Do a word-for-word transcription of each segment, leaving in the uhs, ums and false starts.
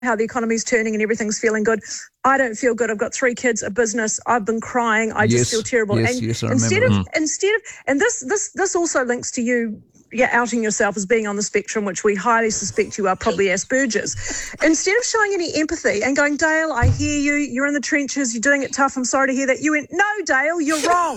how the economy's turning and everything's feeling good. I don't feel good. I've got three kids, a business. I've been crying. I yes, just feel terrible. Yes, and yes, I instead remember. of mm. instead of and this this this also links to you yeah, outing yourself as being on the spectrum, which we highly suspect you are, probably Asperger's. Instead of showing any empathy and going, Dale, I hear you. You're in the trenches. You're doing it tough. I'm sorry to hear that. You went, no, Dale, you're wrong.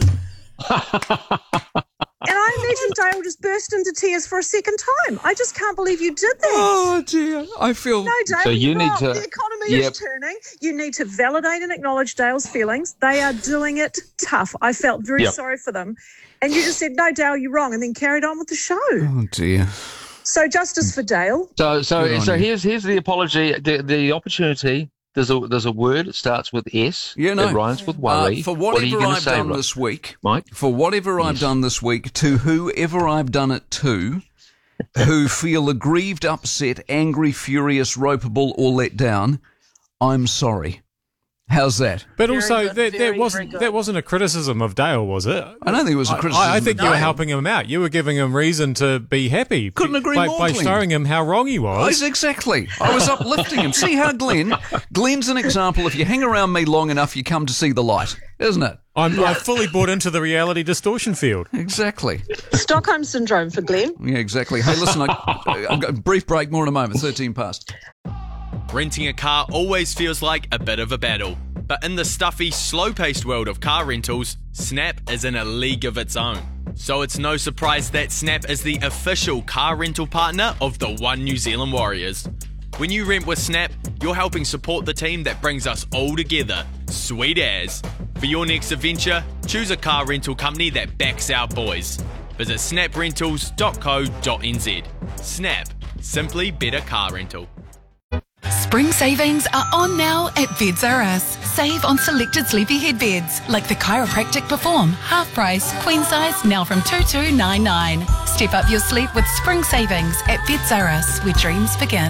And I imagine Dale just burst into tears for a second time. I just can't believe you did that. Oh, dear. I feel... No, Dale, so you you're need wrong. to... The economy yep. is turning. You need to validate and acknowledge Dale's feelings. They are doing it tough. I felt very yep. sorry for them. And you just said, no, Dale, you're wrong, and then carried on with the show. Oh, dear. So justice for Dale. So so so you. here's here's the apology, the, the opportunity. There's a there's a word that starts with S. Yeah, no. It rhymes with worry. Uh, for what are you whatever going to I've say, done Rob? this week, Mike? for whatever Yes. I've done this week, to whoever I've done it to, who feel aggrieved, upset, angry, furious, ropeable, or let down, I'm sorry. How's that? But Very also, good, that, very, that wasn't very good. that wasn't a criticism of Dale, was it? I don't think it was a criticism. I, I think of you were Dale. helping him out. You were giving him reason to be happy. Couldn't agree by, more, by Glenn. showing him how wrong he Oh, was. exactly. I was uplifting him. See how Glenn, Glenn's an example. If you hang around me long enough, you come to see the light, isn't it? I'm I fully bought into the reality distortion field. Exactly. Stockholm Syndrome for Glenn. Yeah, exactly. Hey, listen, I, I've got a brief break, more in a moment, thirteen past. Renting a car always feels like a bit of a battle. But in the stuffy, slow-paced world of car rentals, Snap is in a league of its own. So it's no surprise that Snap is the official car rental partner of the One New Zealand Warriors. When you rent with Snap, you're helping support the team that brings us all together. Sweet as. For your next adventure, choose a car rental company that backs our boys. Visit snap rentals dot co dot n z. Snap. Simply better car rental. Spring savings are on now at Beds R Us. Save on selected sleepy head beds like the Chiropractic Perform, half price, queen size, now from two two nine nine. Step up your sleep with spring savings at Beds R Us, where dreams begin.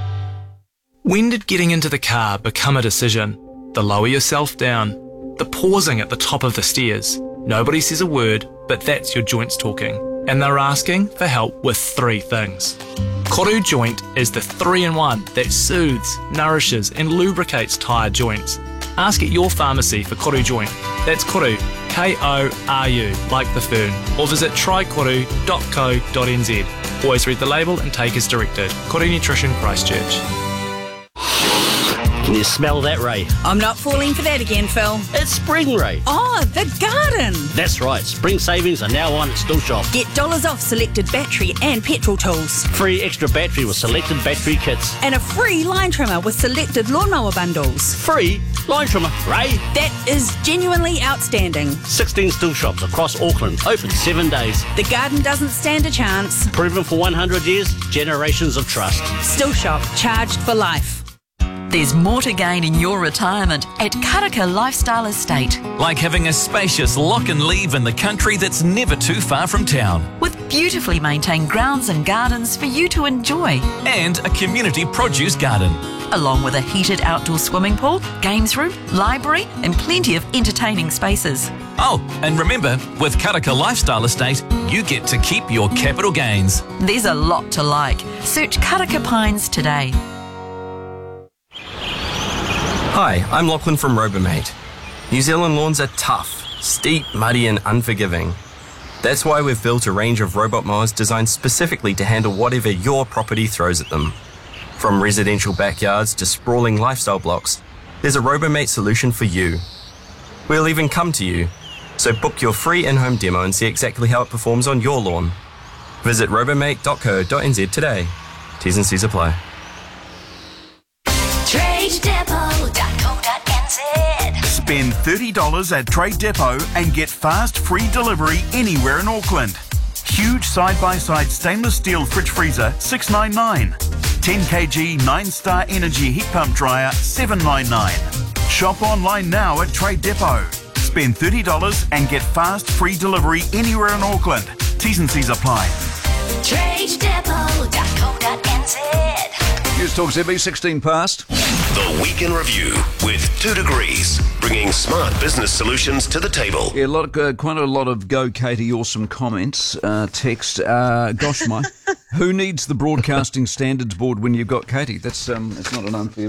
When did getting into the car become a decision? The lower yourself down, the pausing at the top of the stairs. Nobody says a word, but that's your joints talking. And they're asking for help with three things. Koru Joint is the three-in-one that soothes, nourishes and lubricates tired joints. Ask at your pharmacy for Koru Joint. That's Koru, K O R U, like the fern. Or visit try koru dot co dot n z. Always read the label and take as directed. Koru Nutrition, Christchurch. Can you smell that, Ray? I'm not falling for that again, Phil. It's spring, Ray. Oh, the garden. That's right. Spring savings are now on at Still Shop. Get dollars off selected battery and petrol tools. Free extra battery with selected battery kits. And a free line trimmer with selected lawnmower bundles. Free line trimmer, Ray. That is genuinely outstanding. sixteen Still Shops across Auckland. Open seven days. The garden doesn't stand a chance. Proven for one hundred years. Generations of trust. Still Shop. Charged for life. There's more to gain in your retirement at Karaka Lifestyle Estate. Like having a spacious lock and leave in the country that's never too far from town. With beautifully maintained grounds and gardens for you to enjoy. And a community produce garden. Along with a heated outdoor swimming pool, games room, library and plenty of entertaining spaces. Oh, and remember, with Karaka Lifestyle Estate, you get to keep your capital gains. There's a lot to like. Search Karaka Pines today. Hi, I'm Lachlan from Robomate. New Zealand lawns are tough, steep, muddy and unforgiving. That's why we've built a range of robot mowers designed specifically to handle whatever your property throws at them. From residential backyards to sprawling lifestyle blocks, there's a Robomate solution for you. We'll even come to you, so book your free in-home demo and see exactly how it performs on your lawn. Visit robomate dot co dot n z today. T's and C's apply. trade depot dot co dot n z. Spend thirty dollars at Trade Depot and get fast free delivery anywhere in Auckland. Huge side-by-side stainless steel fridge freezer, six ninety-nine. ten kilogram nine-star energy heat pump dryer, seven ninety-nine. Shop online now at Trade Depot. Spend thirty dollars and get fast free delivery anywhere in Auckland. T's and C's apply. trade depot dot co dot n z. News Talk Z B, sixteen past. The Week in Review with Two Degrees, bringing smart business solutions to the table. Yeah, a lot, uh, quite a lot of Go Katie awesome comments. Uh, text, uh, gosh, Mike, who needs the Broadcasting Standards Board when you've got Katie? That's um, that's not an unfair